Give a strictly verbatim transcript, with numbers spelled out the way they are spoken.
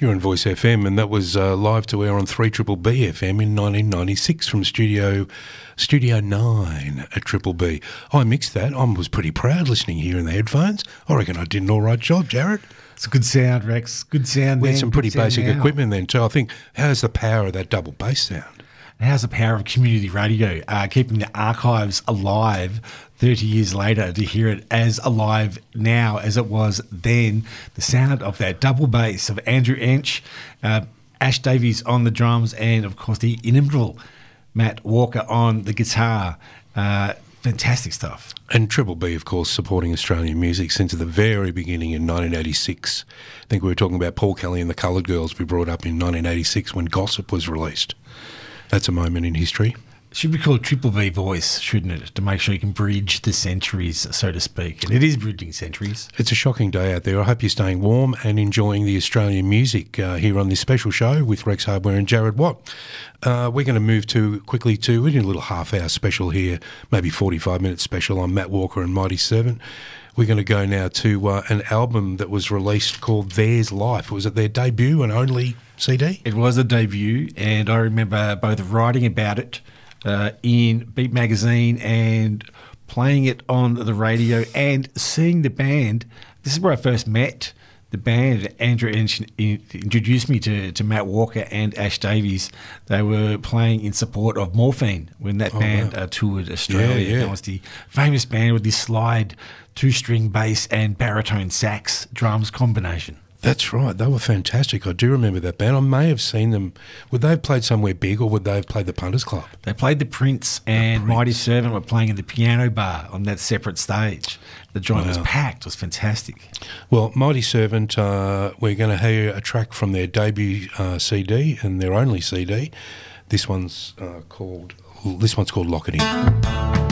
You're on Voice F M, and that was uh, live to air on three Triple B F M in nineteen ninety-six from Studio Studio nine at Triple B. I mixed that. I was pretty proud listening here in the headphones. I reckon I did an all right job, Jared. It's a good sound, Rex. Good sound. We then, had some pretty basic now. equipment then too. I think, how's the power of that double bass sound? How's the power of community radio, uh, keeping the archives alive thirty years later to hear it as alive now as it was then? The sound of that double bass of Andrew Ench, uh, Ash Davies on the drums, and of course the inimitable Matt Walker on the guitar. Uh, fantastic stuff. And Triple B, of course, supporting Australian music since the very beginning in nineteen eighty-six. I think we were talking about Paul Kelly and the Coloured Girls we brought up in nineteen eighty-six when Gossip was released. That's a moment in history. Should be called Triple B Voice, shouldn't it? To make sure you can bridge the centuries, so to speak. And it is bridging centuries. It's a shocking day out there. I hope you're staying warm and enjoying the Australian music uh, here on this special show with Rex Hardware and Jared Watt. Uh, we're going to move to quickly to, we did a little half-hour special here, maybe forty-five minute special on Matt Walker and Mighty Servant. We're going to go now to uh, an album that was released called There's Life. Was it their debut and only C D? It was a debut, and I remember both writing about it uh, in Beat Magazine and playing it on the radio and seeing the band. This is where I first met the band. Andrew Ench introduced me to, to Matt Walker and Ash Davies. They were playing in support of Morphine when that Oh, band wow. uh, toured Australia. Yeah, yeah. That was the famous band with this slide two-string bass and baritone sax drums combination. That's right. They were fantastic. I do remember that band. I may have seen them. Would they have played somewhere big or would they have played the Punters Club? They played the Prince and Prince. Mighty Servant were playing in the piano bar on that separate stage. The joint was Wow. packed. It was fantastic. Well, Mighty Servant, uh, we're going to hear a track from their debut uh, C D and their only C D. This one's uh, called. This one's called Lock It In.